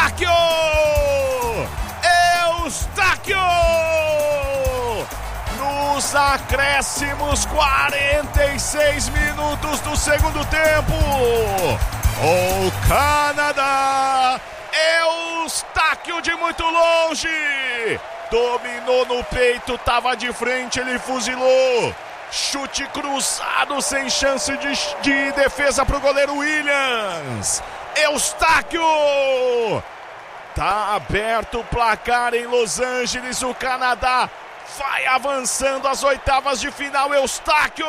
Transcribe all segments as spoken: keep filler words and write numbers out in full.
Eustáquio! Eustáquio! Nos acréscimos, quarenta e seis minutos do segundo tempo. O Canadá, Eustáquio de muito longe, dominou no peito, tava de frente, ele fuzilou. Chute cruzado, sem chance de, de defesa para o goleiro Williams. Eustáquio! Tá aberto o placar em Los Angeles, o Canadá vai avançando às oitavas de final. Eustáquio!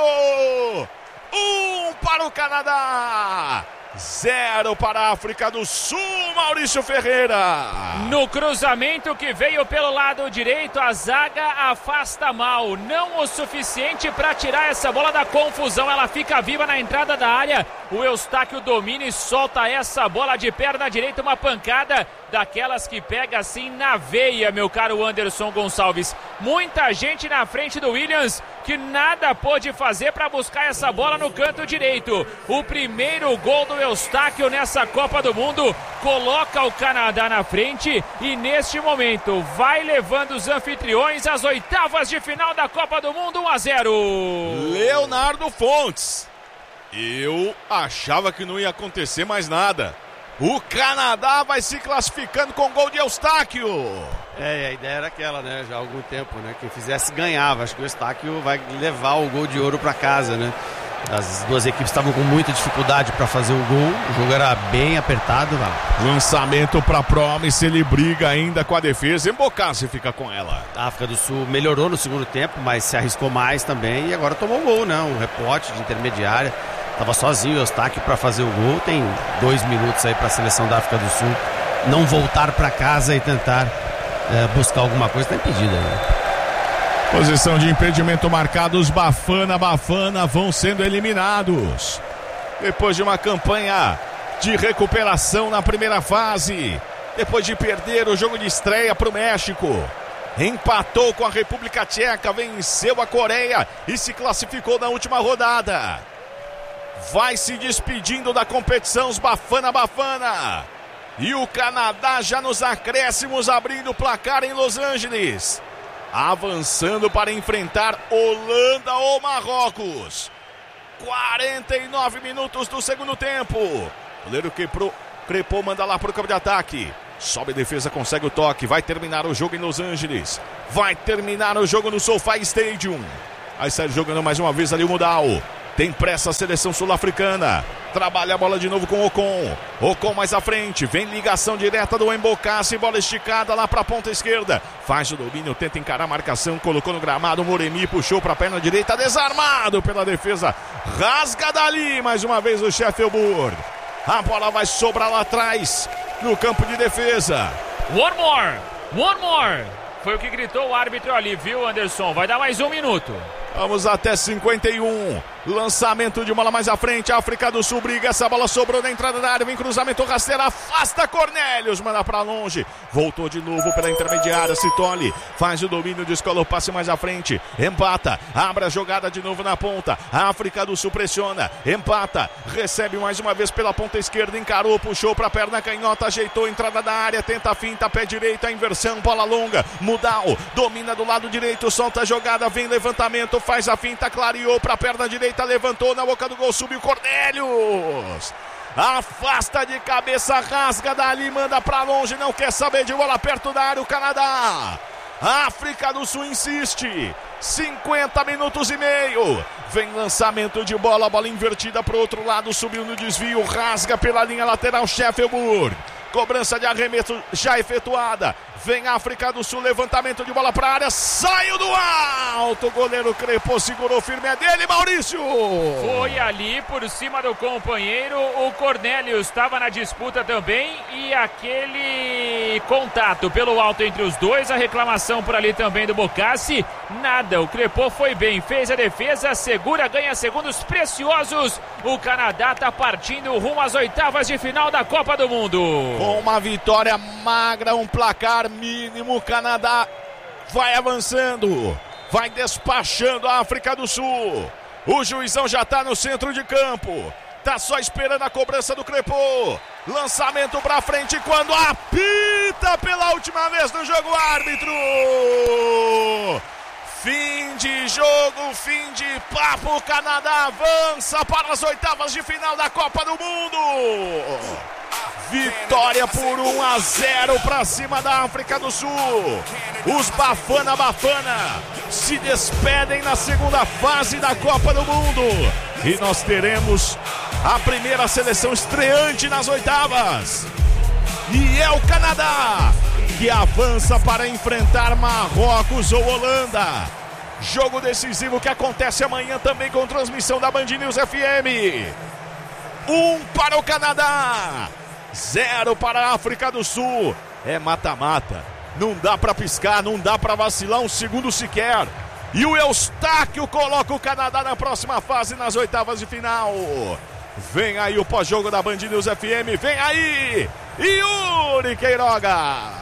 Um para o Canadá, zero para a África do Sul, Maurício Ferreira. No cruzamento que veio pelo lado direito, a zaga afasta mal. Não o suficiente para tirar essa bola da confusão. Ela fica viva na entrada da área. O Eustáquio domina e solta essa bola de perna direita. Uma pancada daquelas que pega assim na veia, meu caro Anderson Gonçalves. Muita gente na frente do Williams que nada pôde fazer para buscar essa bola no canto direito. O primeiro gol do Eustáquio nessa Copa do Mundo coloca o Canadá na frente e neste momento vai levando os anfitriões às oitavas de final da Copa do Mundo. Um a zero. Leonardo Fontes, eu achava que não ia acontecer mais nada. O Canadá vai se classificando com gol de Eustáquio. É, a ideia era aquela, né? Já há algum tempo, né? Quem fizesse ganhava. Acho que o Eustáquio vai levar o gol de ouro para casa, né? As duas equipes estavam com muita dificuldade para fazer o gol. O jogo era bem apertado. Vai. Lançamento para Promise, ele briga ainda com a defesa. Embocassi fica com ela. A África do Sul melhorou no segundo tempo, mas se arriscou mais também e agora tomou o gol, né? Um rebote de intermediária. Tava sozinho o Eustáquio para fazer o gol. Tem dois minutos aí para a seleção da África do Sul não voltar para casa e tentar é, buscar alguma coisa. Tá impedida aí. Posição de impedimento marcada. Os Bafana Bafana vão sendo eliminados depois de uma campanha de recuperação na primeira fase, depois de perder o jogo de estreia para o México. Empatou com a República Tcheca, venceu a Coreia e se classificou na última rodada. Vai se despedindo da competição os Bafana Bafana. E o Canadá já nos acréscimos abrindo o placar em Los Angeles. Avançando para enfrentar Holanda ou Marrocos. quarenta e nove minutos do segundo tempo. O goleiro Crepô, Crepô manda lá para o campo de ataque. Sobe a defesa, consegue o toque. Vai terminar o jogo em Los Angeles. Vai terminar o jogo no SoFi Stadium. Aí sai jogando mais uma vez ali o Mudal. Tem pressa a seleção sul-africana. Trabalha a bola de novo com o Ocon. Ocon mais à frente. Vem ligação direta do Embocassi. Bola esticada lá para a ponta esquerda. Faz o domínio, tenta encarar a marcação. Colocou no gramado. O Moremi puxou para a perna direita. Desarmado pela defesa. Rasga dali mais uma vez o Sheffield. A bola vai sobrar lá atrás no campo de defesa. One more. One more. Foi o que gritou o árbitro ali, viu, Anderson? Vai dar mais um minuto. Vamos até cinquenta e um. Lançamento de bola mais à frente. A África do Sul briga. Essa bola sobrou na entrada da área. Vem cruzamento rasteiro. Afasta Cornelius. Manda pra longe. Voltou de novo pela intermediária. Citoli faz o domínio. Descola o passe mais à frente. Empata. Abre a jogada de novo na ponta. A África do Sul pressiona. Empata. Recebe mais uma vez pela ponta esquerda. Encarou. Puxou pra perna canhota. Ajeitou a entrada da área. Tenta a finta. Pé direito. A inversão. Bola longa. Mudal. Domina do lado direito. Solta a jogada. Vem levantamento. Faz a finta. Clareou pra perna direita. Levantou na boca do gol, subiu Cornelius, afasta de cabeça, rasga dali, manda pra longe, não quer saber de bola perto da área o Canadá. A África do Sul insiste, cinquenta minutos e meio, vem lançamento de bola, bola invertida pro outro lado, subiu no desvio, rasga pela linha lateral Sheffield. Cobrança de arremesso já efetuada. Vem África do Sul, levantamento de bola para a área. Saiu do alto. O goleiro Crepô segurou firme. É dele, Maurício. Foi ali por cima do companheiro. O Cornelius estava na disputa também. E aquele contato pelo alto entre os dois. A reclamação por ali também do Bocassi. Nada. O Crepô foi bem. Fez a defesa. Segura, ganha segundos preciosos. O Canadá está partindo rumo às oitavas de final da Copa do Mundo. Com uma vitória magra, um placar mínimo, o Canadá vai avançando, vai despachando a África do Sul. O juizão já está no centro de campo. Tá só esperando a cobrança do Crepô. Lançamento pra frente quando apita pela última vez no jogo o árbitro. Fim de jogo, fim de papo. O Canadá avança para as oitavas de final da Copa do Mundo. Vitória por um a zero para cima da África do Sul. Os Bafana Bafana se despedem na segunda fase da Copa do Mundo. E nós teremos a primeira seleção estreante nas oitavas. E é o Canadá que avança para enfrentar Marrocos ou Holanda. Jogo decisivo que acontece amanhã também com transmissão da Band News F M. Um para o Canadá, zero para a África do Sul. É mata-mata. Não dá para piscar, não dá para vacilar um segundo sequer. E o Eustáquio coloca o Canadá na próxima fase, nas oitavas de final. Vem aí o pós-jogo da Band News F M. Vem aí Yuri Queiroga.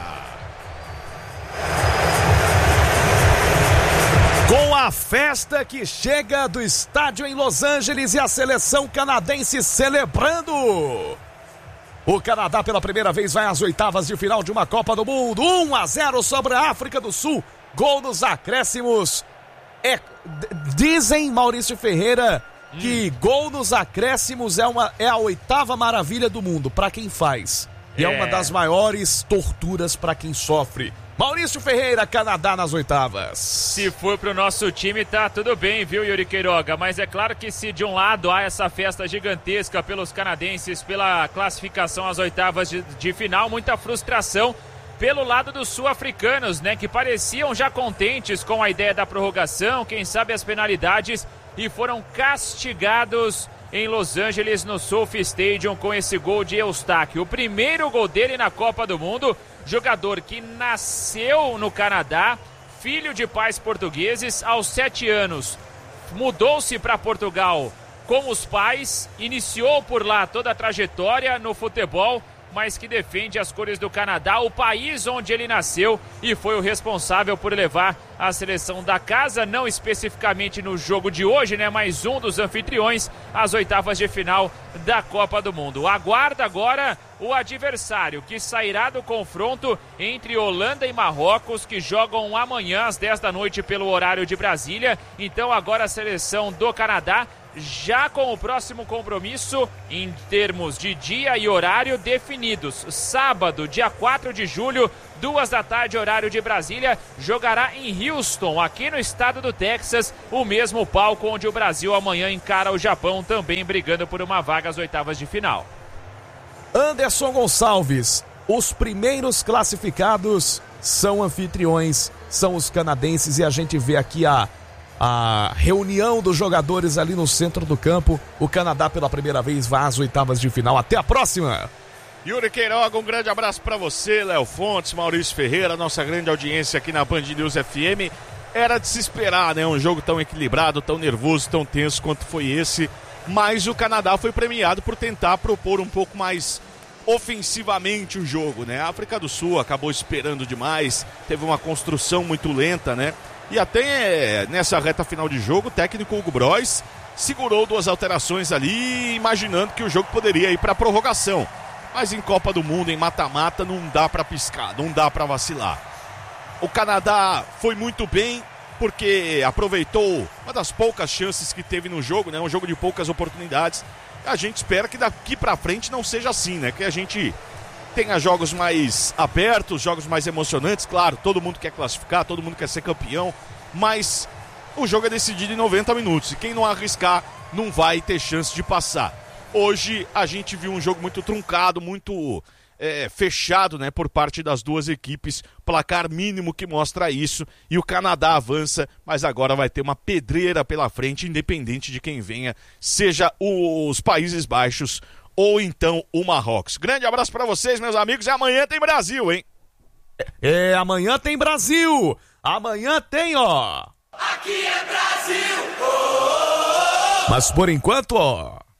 Com a festa que chega do estádio em Los Angeles e a seleção canadense celebrando. O Canadá pela primeira vez vai às oitavas de final de uma Copa do Mundo. um a zero sobre a África do Sul. Gol nos acréscimos. É, dizem, Maurício Ferreira, hum. que gol nos acréscimos é, uma, é a oitava maravilha do mundo para quem faz. E é. é uma das maiores torturas para quem sofre. Maurício Ferreira, Canadá nas oitavas. Se for pro nosso time, tá tudo bem, viu, Yuri Queiroga? Mas é claro que se de um lado há essa festa gigantesca pelos canadenses, pela classificação às oitavas de, de final, muita frustração pelo lado dos sul-africanos, né? Que pareciam já contentes com a ideia da prorrogação, quem sabe as penalidades, e foram castigados em Los Angeles, no Sophie Stadium, com esse gol de Eustáquio. O primeiro gol dele na Copa do Mundo. Jogador que nasceu no Canadá, filho de pais portugueses, aos sete anos mudou-se para Portugal com os pais, iniciou por lá toda a trajetória no futebol, mas que defende as cores do Canadá, o país onde ele nasceu, e foi o responsável por levar a seleção da casa, não especificamente no jogo de hoje, né, mas um dos anfitriões, às oitavas de final da Copa do Mundo. Aguarda agora o adversário que sairá do confronto entre Holanda e Marrocos, que jogam amanhã às dez da noite pelo horário de Brasília. Então agora a seleção do Canadá já com o próximo compromisso em termos de dia e horário definidos. Sábado, dia quatro de julho, duas da tarde, horário de Brasília, jogará em Houston, aqui no estado do Texas, o mesmo palco onde o Brasil amanhã encara o Japão, também brigando por uma vaga às oitavas de final. Anderson Gonçalves, os primeiros classificados são anfitriões, são os canadenses, e a gente vê aqui a A reunião dos jogadores ali no centro do campo. O Canadá pela primeira vez vai às oitavas de final. Até a próxima! Yuri Queiroga, um grande abraço para você, Léo Fontes, Maurício Ferreira, nossa grande audiência aqui na Band News F M. Era de se esperar, né? Um jogo tão equilibrado, tão nervoso, tão tenso quanto foi esse. Mas o Canadá foi premiado por tentar propor um pouco mais ofensivamente o jogo, né? A África do Sul acabou esperando demais, teve uma construção muito lenta, né? E até nessa reta final de jogo, o técnico Hugo Broys segurou duas alterações ali, imaginando que o jogo poderia ir para prorrogação. Mas em Copa do Mundo, em mata-mata, não dá para piscar, não dá para vacilar. O Canadá foi muito bem porque aproveitou uma das poucas chances que teve no jogo, né? Um jogo de poucas oportunidades. A gente espera que daqui para frente não seja assim, né? Que a gente tenha jogos mais abertos, jogos mais emocionantes. Claro, todo mundo quer classificar, todo mundo quer ser campeão, mas o jogo é decidido em noventa minutos e quem não arriscar não vai ter chance de passar. Hoje a gente viu um jogo muito truncado, muito é, fechado, né, por parte das duas equipes, placar mínimo que mostra isso, e o Canadá avança, mas agora vai ter uma pedreira pela frente, independente de quem venha, seja os Países Baixos ou então o Marrocos. Grande abraço pra vocês, meus amigos, e amanhã tem Brasil, hein? É, amanhã tem Brasil! Amanhã tem, ó! Aqui é Brasil! Oh, oh, oh. Mas por enquanto, ó...